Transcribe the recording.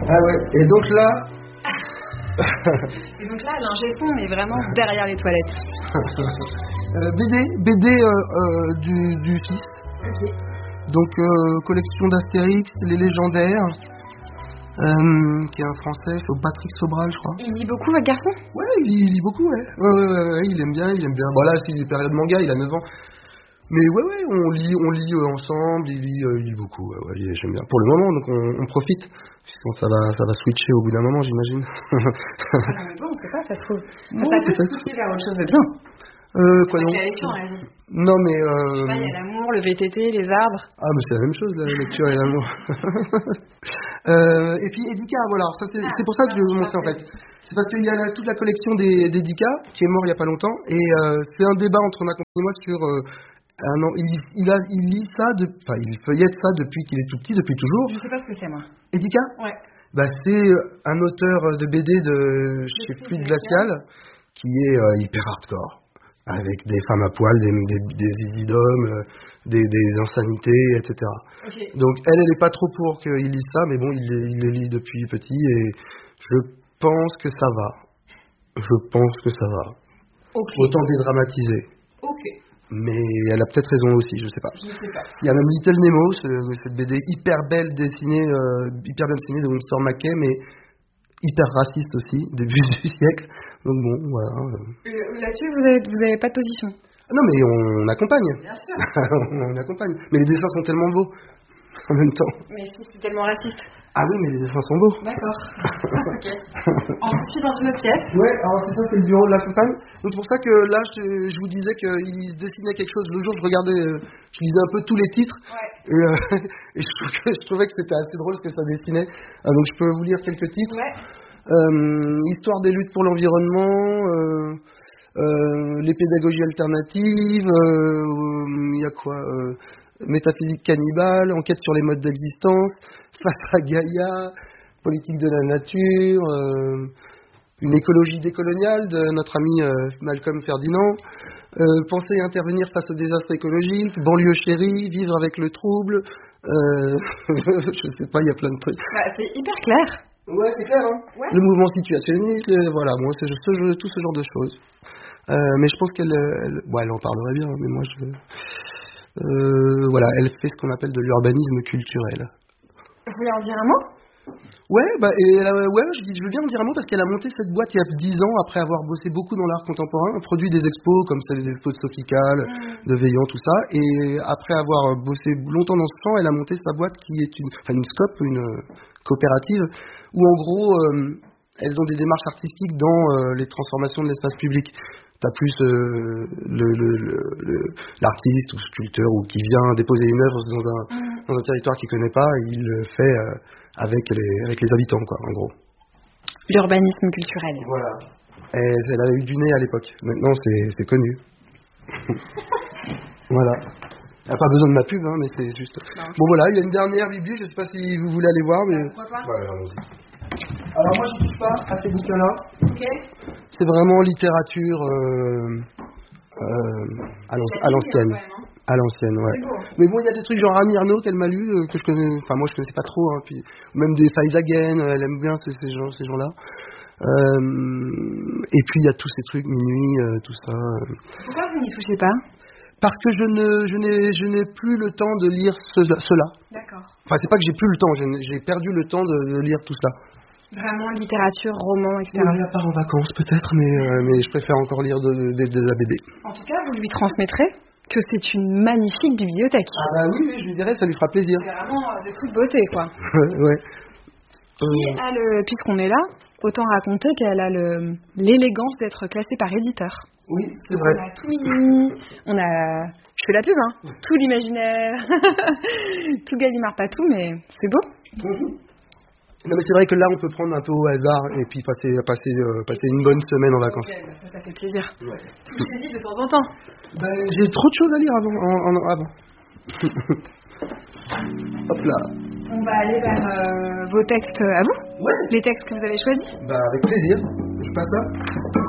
Ah ouais, et donc là... Et donc là, l'ingé son, mais vraiment derrière les toilettes. BD du fils. Ok. Donc collection d'Astérix, les légendaires, qui est un français, c'est Patrick Sobral je crois. Il lit beaucoup votre garçon? Ouais, il lit beaucoup, ouais. Ouais, il aime bien. Bon là c'est une période manga, il a 9 ans. Mais ouais, on lit ensemble, il lit beaucoup, ouais, j'aime bien. Pour le moment, donc on profite. Sinon ça va switcher au bout d'un moment, j'imagine. Bon, on sait pas, ça se trouve. Non, Ça peut peut-être. switcher vers autre chose de bien. Quoi donc? La lecture dans la vie. Non mais... Je sais pas, il y a l'amour, le VTT, les arbres. Ah mais c'est la même chose, la lecture et l'amour. Et puis Edika, voilà, ça c'est pour ça que je vais vous montrer en fait. C'est parce qu'il y a toute la collection d'Edika, qui est mort il y a pas longtemps, et c'est un débat entre ma compagne et moi sur... il lit ça, il feuillette ça depuis qu'il est tout petit, depuis toujours. Je sais pas ce que c'est moi. Edika? Ouais. Bah c'est un auteur de BD de chez Fluide Glacial, qui est hyper hardcore. Avec des femmes à poil, des isidomes, des insanités, etc. Okay. Donc elle est pas trop pour qu'il lise ça, mais bon, il le lit depuis petit et je pense que ça va. Okay. Autant dédramatiser. Ok. Mais elle a peut-être raison aussi, je sais pas. Il y a même Little Nemo, cette BD hyper belle dessinée, hyper bien dessinée de Winsor McCay, mais hyper raciste aussi, début du siècle. Donc bon, voilà. Là-dessus, vous avez pas de position? Non, mais on accompagne. Bien sûr. On accompagne. Mais les dessins sont tellement beaux, en même temps. Mais si c'est tellement raciste. Ah oui, mais les dessins sont beaux. D'accord. Ok. Ensuite, dans une autre pièce. Ouais, alors c'est ça, c'est le bureau de la campagne. Donc c'est pour ça que là, je vous disais qu'il dessinait quelque chose. Le jour, je regardais, je lisais un peu tous les titres. Ouais. Et je trouvais que c'était assez drôle ce que ça dessinait. Donc je peux vous lire quelques titres. Ouais. Histoire des luttes pour l'environnement, les pédagogies alternatives, il y a quoi métaphysique cannibale, enquête sur les modes d'existence, face à Gaïa, politique de la nature, une écologie décoloniale de notre ami Malcolm Ferdinand, penser et intervenir face aux désastres écologiques, banlieue chérie, vivre avec le trouble, je sais pas, il y a plein de trucs. Bah, c'est hyper clair. Ouais, c'est clair, hein. Ouais. Le mouvement situationniste, voilà, moi c'est tout ce genre de choses. Mais je pense qu'elle en parlerait bien, mais moi voilà, elle fait ce qu'on appelle de l'urbanisme culturel. Vous voulez en dire un mot? Ouais, je veux bien en dire un mot parce qu'elle a monté cette boîte il y a 10 ans après avoir bossé beaucoup dans l'art contemporain, produit des expos comme celles des expos de Sofical, de Veillant, tout ça, et après avoir bossé longtemps dans ce champ, elle a monté sa boîte qui est une SCOP, une coopérative, où en gros, elles ont des démarches artistiques dans les transformations de l'espace public. T'as plus l'artiste ou sculpteur ou qui vient déposer une œuvre dans un territoire qu'il connaît pas, et il le fait avec les habitants, quoi, en gros. L'urbanisme culturel. Voilà. Et elle avait eu du nez à l'époque. Maintenant, c'est connu. Voilà. Il n'y a pas besoin de ma pub, hein, mais c'est juste... Non. Bon, voilà, il y a une dernière bibli, je ne sais pas si vous voulez aller voir, mais... Pourquoi pas? Ouais, allons-y. Alors, moi, je ne touche pas à ces bouquins-là. Ok. C'est vraiment littérature à l'ancienne. À l'ancienne, ouais. Mais bon, il y a des trucs genre Annie Ernaux qu'elle m'a lu, que je connais... Enfin, moi, je connaissais pas trop, hein, puis... Même des Faizagen, elle aime bien ces gens-là. Et puis, il y a tous ces trucs, Minuit, tout ça. Pourquoi vous n'y touchez pas? Parce que je n'ai plus le temps de lire cela. D'accord. Enfin, c'est pas que j'ai plus le temps, j'ai perdu le temps de lire tout ça. Vraiment littérature, roman, etc. Oui, à part en vacances peut-être, mais je préfère encore lire de la BD. En tout cas, vous lui transmettrez que c'est une magnifique bibliothèque. Ah bah oui, je lui dirais, ça lui fera plaisir. C'est vraiment des trucs beauté, quoi. Ouais. Puisqu'on est là, autant raconter qu'elle a l'élégance d'être classée par éditeur. Oui, c'est vrai. On a tout mis, je fais la pub, hein, tout l'imaginaire, tout Gallimard Patou, mais c'est beau. Non, mais c'est vrai que là, on peut prendre un peu au hasard et puis passer une bonne semaine en vacances. Okay, ça fait plaisir. Ouais. Tu te dis de temps en temps. J'ai trop de choses à lire avant. Hop là. On va aller vers vos textes à vous. Ouais. Les textes que vous avez choisis. Avec plaisir. Je passe ça.